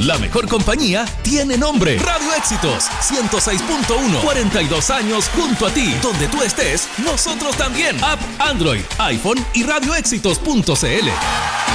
La mejor compañía tiene nombre. Radio Éxitos 106.1. 42 años junto a ti. Donde tú estés, nosotros también. App Android, iPhone y radioéxitos.cl.